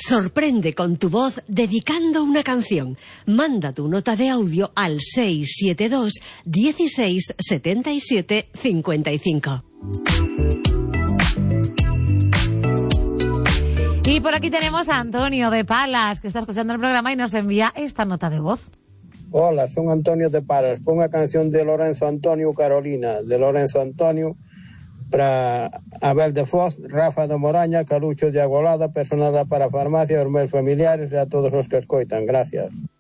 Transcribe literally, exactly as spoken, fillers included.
Sorprende con tu voz dedicando una canción. Manda tu nota de audio al seis siete dos, dieciséis, setenta y siete, cincuenta y cinco. Y por aquí tenemos a Antonio de Palas, que está escuchando el programa y nos envía esta nota de voz. Hola, son Antonio de Palas. Pon a canción de Lorenzo Antonio Carolina, de Lorenzo Antonio, para Abel de Foz, Rafa de Moraña, Calucho de Agolada, personada para farmacia, os meus familiares e a todos os que escoitan. Gracias.